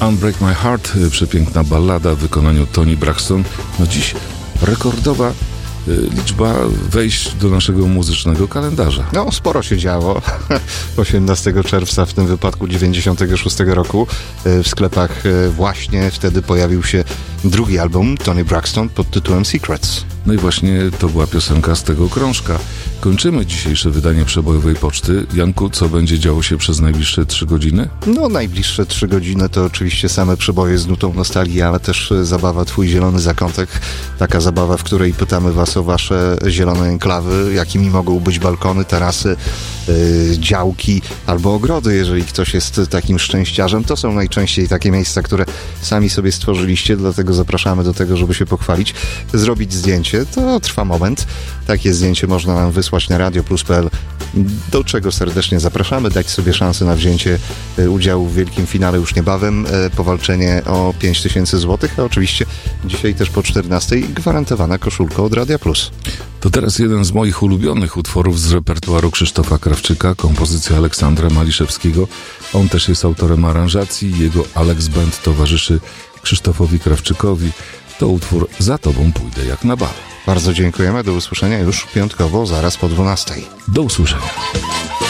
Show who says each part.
Speaker 1: Unbreak My Heart, przepiękna ballada w wykonaniu Toni Braxton. No dziś rekordowa liczba wejść do naszego muzycznego kalendarza.
Speaker 2: No, sporo się działo. 18 czerwca, w tym wypadku 96 roku, w sklepach właśnie wtedy pojawił się drugi album Toni Braxton pod tytułem Secrets.
Speaker 1: No i właśnie to była piosenka z tego krążka. Kończymy dzisiejsze wydanie Przebojowej Poczty. Janku, co będzie działo się przez najbliższe 3 godziny?
Speaker 2: No, najbliższe 3 godziny to oczywiście same przeboje z nutą nostalgii, ale też zabawa Twój Zielony Zakątek. Taka zabawa, w której pytamy Was o Wasze zielone enklawy, jakimi mogą być balkony, tarasy, działki albo ogrody. Jeżeli ktoś jest takim szczęściarzem, to są najczęściej takie miejsca, które sami sobie stworzyliście, dlatego zapraszamy do tego, żeby się pochwalić, zrobić zdjęcie. To trwa moment. Takie zdjęcie można nam wysłać na radioplus.pl, do czego serdecznie zapraszamy, dać sobie szansę na wzięcie udziału w wielkim finale już niebawem, powalczenie o 5000 zł, a oczywiście dzisiaj też po 14 gwarantowana koszulka od Radia Plus.
Speaker 1: To teraz jeden z moich ulubionych utworów z repertuaru Krzysztofa Krawczyka, kompozycja Aleksandra Maliszewskiego. On też jest autorem aranżacji, jego Alex Band towarzyszy Krzysztofowi Krawczykowi. To utwór Za Tobą pójdę jak na bal.
Speaker 2: Bardzo dziękujemy, do usłyszenia już piątkowo, zaraz po 12.
Speaker 1: Do usłyszenia.